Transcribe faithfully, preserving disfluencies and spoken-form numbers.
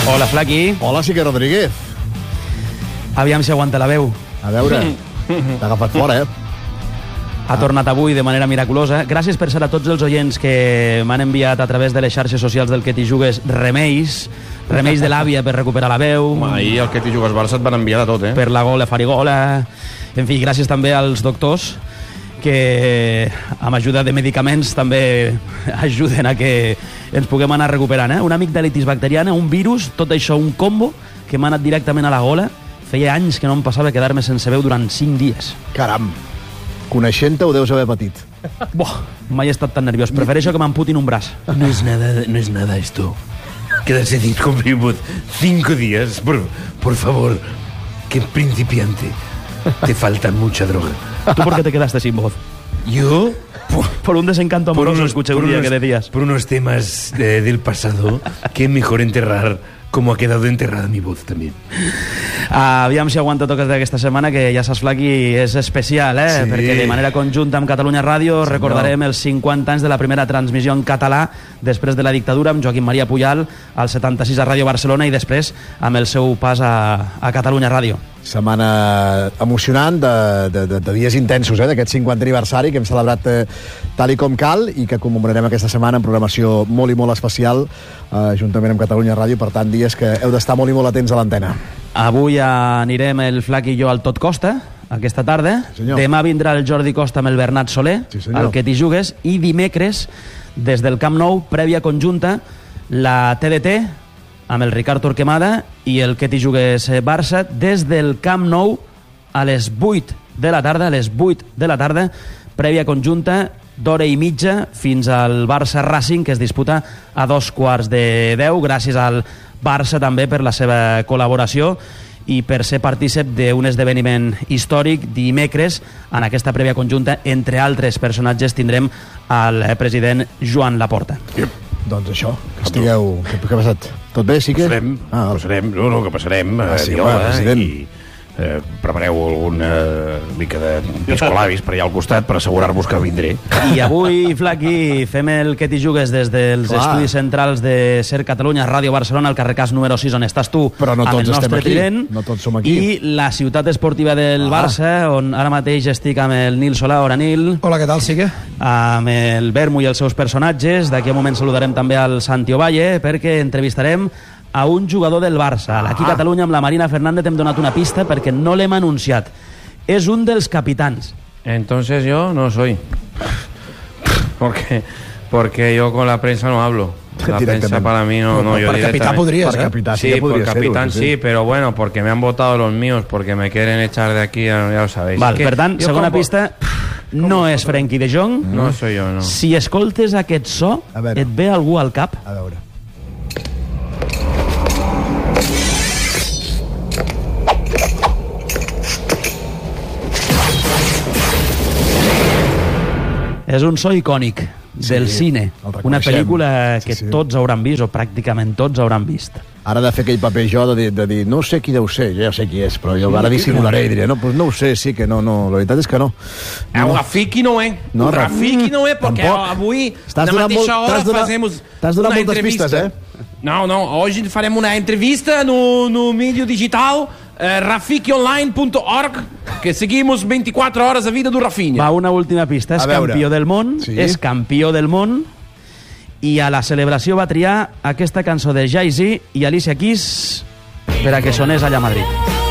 Hola, Flaqui. Hola, Sique Rodríguez. Aviam si aguanta la veu. A veure, t'ha agafat fora, eh? Ha tornat avui de manera miraculosa. Gràcies per ser a tots els oients que m'han enviat a través de les xarxes socials del Que t'hi jugues remeis, remeis de l'àvia per recuperar la veu. Home, ahir el Que t'hi jugues Barça et van enviar de tot, eh? Per la gola farigola. En fi, gràcies també als doctors que amb ajuda de medicaments també ajuden a que ens puguem anar recuperant, eh? Un amigdalitis bacteriana, un virus, tot això, un combo que m'ha anat directament a la gola. Feia anys que no em passava quedar-me sense veu durant cinc dies. Caram, coneixent-te ho deus haver patit. Boh, mai he estat tan nerviós. Prefereixo que m'amputin un braç. No es nada, no es nada esto. Quedarse sin comprimido cinco días, por, por favor. Que principiante. Te falta mucha droga. ¿Tú por qué te quedaste sin voz? ¿Yo? Por, por un desencanto amoroso, escuché un día unos, que decías. Por unos temas de, del pasado que es mejor enterrar como ha quedado enterrada mi voz también. Uh, aviam si aguanta toques d'aquesta setmana, que ja saps, Flaqui, és especial, eh? Sí. Perquè de manera conjunta amb Catalunya Ràdio sí, recordarem no. els cinquanta anys de la primera transmissió en català després de la dictadura, amb Joaquim Maria Pujal al setanta-sis a Ràdio Barcelona i després amb el seu pas a, a Catalunya Ràdio. Setmana emocionant, de, de, de, de dies intensos, eh, d'aquest cinquantè aniversari que hem celebrat eh, tal i com cal i que commemorarem aquesta setmana en programació molt i molt especial eh, juntament amb Catalunya Ràdio. Per tant, dies que heu d'estar molt i molt atents a l'antena. Avui anirem el Flaqui i jo al Tot Costa aquesta tarda. Sí, demà vindrà el Jordi Costa amb el Bernat Soler, sí, al Que t'hi jugues, i dimecres des del Camp Nou, prèvia conjunta, la T D T amb el Ricard Torquemada i el Que t'hi jugues Barça des del Camp Nou a les vuit de la tarda, a les vuit de la tarda, prèvia conjunta d'hora i mitja fins al Barça Racing, que es disputa a dos quarts de deu, gràcies al Barça també per la seva col·laboració i per ser partícip d'un esdeveniment històric. Dimecres, en aquesta prèvia conjunta, entre altres personatges, tindrem el president Joan Laporta. Yep. Doncs això, que estigueu... Què, què ha passat? Tot bé, sí que? Passarem, ah, passarem, no, no, que passarem, ah, eh, sí, diola, home, president. i eh, prepareu alguna mica de piscolabis per allà al costat per assegurar-vos que vindré. I avui, Flaqui, fem el Que t'hi jugues des dels Clar. estudis centrals de Ser Catalunya, Ràdio Barcelona, al carrer Cas número sis, on estàs tu, Però no amb tots el nostre estem aquí. trident, No tots som aquí. i la ciutat esportiva del Ah. Barça, on ara mateix estic amb el Nil Solà. Hola, Nil. Hola, què tal, Sique? Amb el Vermo i els seus personatges. D'aquí a un moment saludarem també al Santi Ovalle, perquè entrevistarem a un jugador del Barça. Aquí a Catalunya, amb la Marina Fernández, hem donat una pista perquè no l'hem anunciat. És un dels capitans. Entonces yo no soy. Porque, porque yo con la prensa no hablo. La prensa para mí no, no yo per capità directamente- podries, Per eh? capità, sí, Sí, que por podria capitán ser-ho, sí, pero bueno, porque me han votado los míos, porque me quieren echar de aquí, ya, ya lo sabéis. Val, Es que per tant, yo segona como- pista, no és Frenkie de Jong. No soy yo, no. Si escoltes aquest so, A veure. et ve algú al cap? A veure. És un so icònic del Sí, cine. el reconeixem. Una pel·lícula que Sí, sí. tots hauran vist, o pràcticament tots hauran vist. Ara de fer aquell paper jo de dir, de dir no sé qui deu ser, jo ja sé qui és, però jo ara dissimularé i diré, no, pues no ho sé, sí que no, no, la veritat és que no. El no. Rafiki no és. No, el Rafiki no és, perquè tampoc. avui, T'has na donat mateixa molt- hora, t'has donat- fazemos t'has donat una moltes entrevista. pistes, eh? Não, não, hoje faremos uma entrevista no, no mídia digital, eh, rafiki online ponto org, que seguimos vinte e quatro horas a vida do Rafinha. Va, una última pista. És A veure. campió del món, Sí. és campió del món, i a la celebració va triar aquesta cançó de Jay-Z i Alicia Keys per a que sonés allà a Madrid.